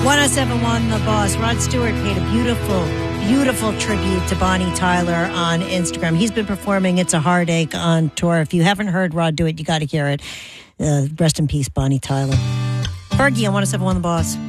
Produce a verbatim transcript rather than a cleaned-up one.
one oh seven one The Boss. Rod Stewart paid a beautiful, beautiful tribute to Bonnie Tyler on Instagram. He's been performing It's a Heartache on tour. If you haven't heard Rod do it, you got to hear it. Uh, rest in peace, Bonnie Tyler. Fergie on one oh seven one The Boss.